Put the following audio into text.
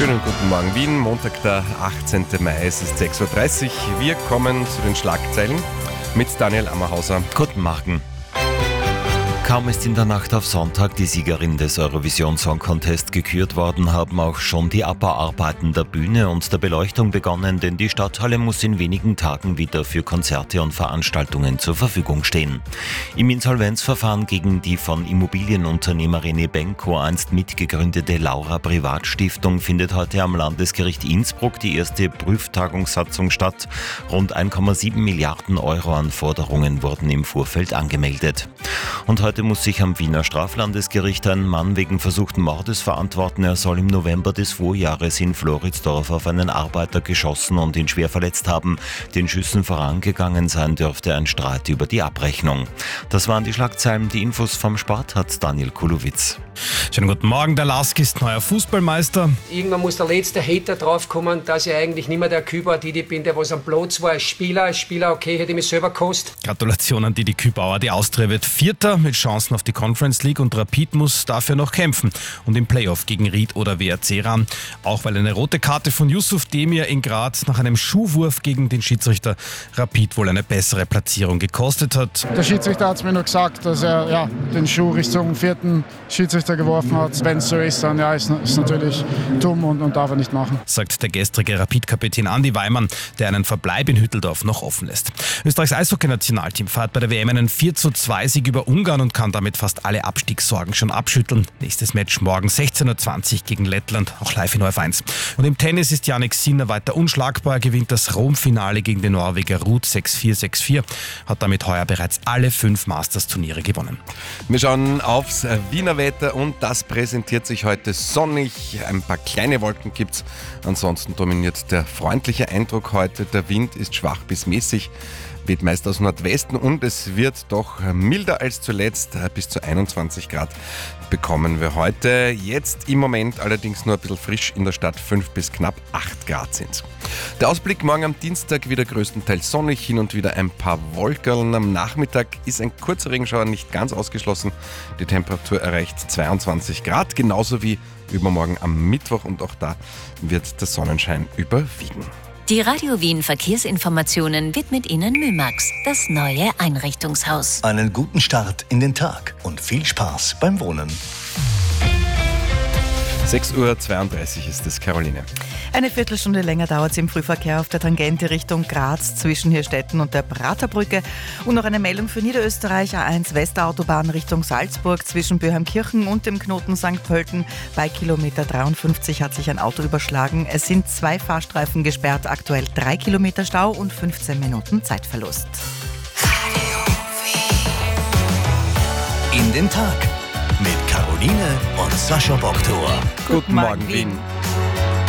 Schönen guten Morgen Wien, Montag der 18. Mai, es ist 6.30 Uhr. Wir kommen zu den Schlagzeilen mit Daniel Ammerhauser. Guten Morgen. Kaum ist in der Nacht auf Sonntag die Siegerin des Eurovision Song Contest gekürt worden, haben auch schon die Abbauarbeiten der Bühne und der Beleuchtung begonnen, denn die Stadthalle muss in wenigen Tagen wieder für Konzerte und Veranstaltungen zur Verfügung stehen. Im Insolvenzverfahren gegen die von Immobilienunternehmer René Benko einst mitgegründete Laura Privatstiftung findet heute am Landesgericht Innsbruck die erste Prüftagungssatzung statt. Rund 1,7 Milliarden Euro an Forderungen wurden im Vorfeld angemeldet. Und heute muss sich am Wiener Straflandesgericht ein Mann wegen versuchten Mordes verantworten. Er soll im November des Vorjahres in Floridsdorf auf einen Arbeiter geschossen und ihn schwer verletzt haben. Den Schüssen vorangegangen sein dürfte ein Streit über die Abrechnung. Das waren die Schlagzeilen. Die Infos vom Sport hat Daniel Kulowitz. Schönen guten Morgen, der Lask ist neuer Fußballmeister. Irgendwann muss der letzte Hater draufkommen, dass ich eigentlich nicht mehr der Kübauer Didi bin, der was am Platz war als Spieler. Als Spieler, okay, hätte ich mich selber gekostet. Gratulation an Didi Kübauer. Die Austria wird Vierter mit Chancen auf die Conference League und Rapid muss dafür noch kämpfen und im Playoff gegen Ried oder WRC ran. Auch weil eine rote Karte von Yusuf Demir in Graz nach einem Schuhwurf gegen den Schiedsrichter Rapid wohl eine bessere Platzierung gekostet hat. Der Schiedsrichter hat mir nur gesagt, dass er den Schuh Richtung vierten Schiedsrichter geworfen hat. Wenn es so ist, dann ist natürlich dumm und darf er nicht machen. Sagt der gestrige Rapid-Kapitän Andi Weimann, der einen Verbleib in Hütteldorf noch offen lässt. Österreichs Eishockey-Nationalteam feiert bei der WM einen 4:2-Sieg über Ungarn und kann damit fast alle Abstiegssorgen schon abschütteln. Nächstes Match morgen 16:20 Uhr gegen Lettland, auch live in ORF1. Und im Tennis ist Jannik Sinner weiter unschlagbar. Er gewinnt das Rom-Finale gegen den Norweger Ruud 6-4, 6-4. Hat damit heuer bereits alle 5 Masters-Turniere gewonnen. Wir schauen aufs Wiener Wetter und das präsentiert sich heute sonnig. Ein paar kleine Wolken gibt's. Ansonsten dominiert der freundliche Eindruck heute. Der Wind ist schwach bis mäßig, weht meist aus Nordwesten und es wird doch milder als zuletzt. Bis zu 21 Grad bekommen wir heute. Jetzt im Moment allerdings nur ein bisschen frisch in der Stadt, 5 bis knapp 8 Grad sind. Der Ausblick morgen am Dienstag wieder größtenteils sonnig, hin und wieder ein paar Wolkerln. Am Nachmittag ist ein kurzer Regenschauer nicht ganz ausgeschlossen. Die Temperatur erreicht 22 Grad, genauso wie übermorgen am Mittwoch und auch da wird der Sonnenschein überwiegen. Die Radio Wien Verkehrsinformationen widmet Ihnen Mümax, das neue Einrichtungshaus. Einen guten Start in den Tag und viel Spaß beim Wohnen. 6.32 Uhr ist es, Caroline. Eine Viertelstunde länger dauert es im Frühverkehr auf der Tangente Richtung Graz zwischen Hirstetten und der Praterbrücke. Und noch eine Meldung für Niederösterreich, A1 Westautobahn Richtung Salzburg zwischen Böheimkirchen und dem Knoten St. Pölten. Bei Kilometer 53 hat sich ein Auto überschlagen. Es sind 2 Fahrstreifen gesperrt, aktuell 3 Kilometer Stau und 15 Minuten Zeitverlust. In den Tag mit Caroline und Sascha Boktor. Guten Morgen, Wien.